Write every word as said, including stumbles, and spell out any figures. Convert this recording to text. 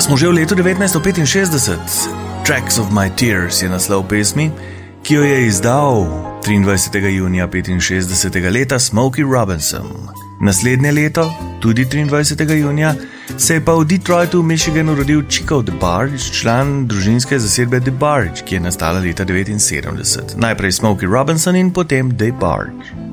Smo že v letu devetnajststo petinšestdeset. Tracks of my tears je naslov pesmi, ki jo je izdal triindvajsetega junija petinšestdesetega leta Smokey Robinson. Naslednje leto, tudi triindvajsetega junija, se je pa v Detroitu, Michiganu rodil Chico DeBarge, član družinske zasedbe DeBarge, ki je nastala leta devetinsedemdeset. Najprej Smokey Robinson in potem DeBarge.